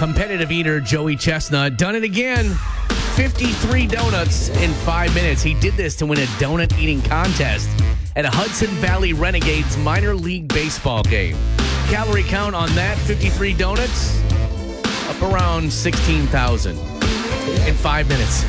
competitive eater Joey Chestnut done it again. 53 donuts in 5 minutes. He did this to win a donut eating contest at a Hudson Valley Renegades minor league baseball game. Calorie count on that, 53 donuts, up around 16,000 in 5 minutes.